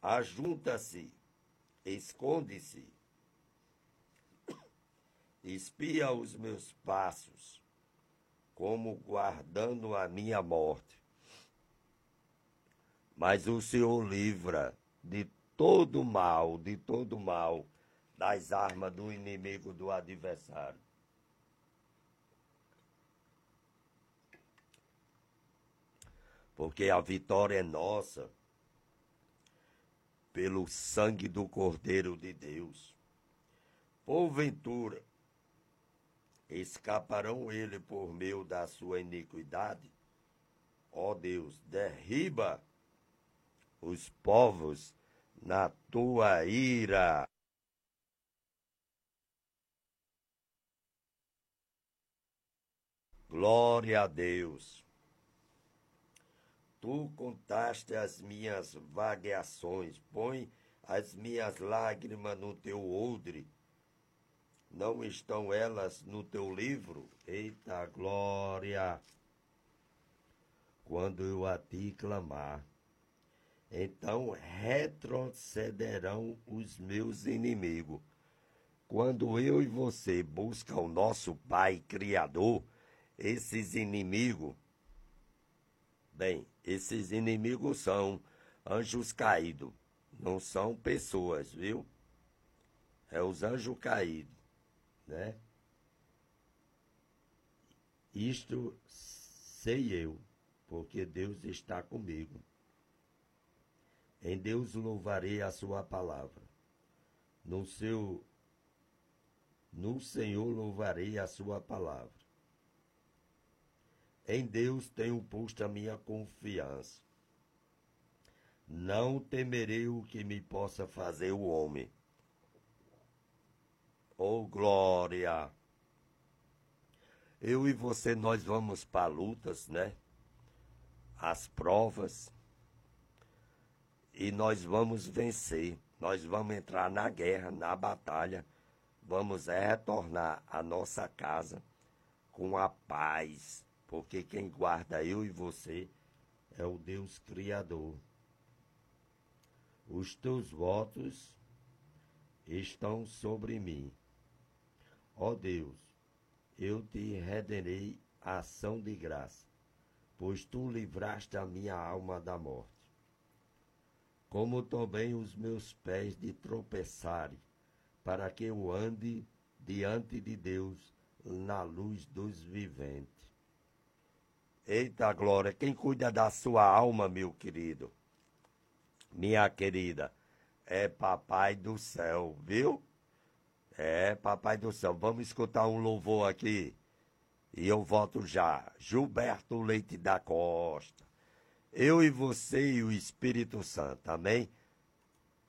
Ajunta-se, esconde-se, espia os meus passos, como guardando a minha morte. Mas o Senhor livra de todo mal, das armas do inimigo, do adversário. Porque a vitória é nossa, pelo sangue do Cordeiro de Deus. Porventura, escaparão ele por meio da sua iniquidade? Ó Deus, derriba os povos na tua ira. Glória a Deus. Tu contaste as minhas vagueações, põe as minhas lágrimas no teu odre. Não estão elas no teu livro? Eita glória! Quando eu a ti clamar, então retrocederão os meus inimigos. Quando eu e você buscam o nosso Pai Criador, esses inimigos são anjos caídos, não são pessoas, viu? É os anjos caídos, né? Isto sei eu, porque Deus está comigo. Em Deus louvarei a sua palavra. No Senhor louvarei a sua palavra. Em Deus tenho posto a minha confiança. Não temerei o que me possa fazer o homem. Oh, glória! Eu e você, nós vamos para lutas, né? As provas. E nós vamos vencer. Nós vamos entrar na guerra, na batalha. Vamos retornar à nossa casa com a paz. Porque quem guarda eu e você é o Deus Criador. Os teus votos estão sobre mim. Ó Deus, eu te renderei ação de graça, pois tu livraste a minha alma da morte. Como também os meus pés de tropeçarem, para que eu ande diante de Deus na luz dos viventes. Eita glória, quem cuida da sua alma, meu querido, minha querida, é Papai do Céu, viu? É Papai do Céu. Vamos escutar um louvor aqui. E eu volto já. Gilberto Leite da Costa. Eu e você e o Espírito Santo, amém?